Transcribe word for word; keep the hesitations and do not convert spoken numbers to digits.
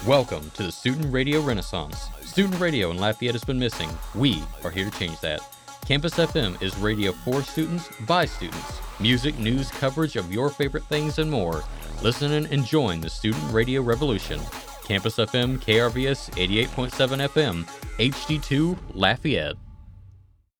Welcome to the Student Radio Renaissance. Student radio in Lafayette has been missing. We are here to change that. Campus F M is radio for students, by students. Music, news, coverage of your favorite things, and more. Listen and join the student radio revolution. Campus F M, K R V S eighty-eight point seven F M, H D two, Lafayette.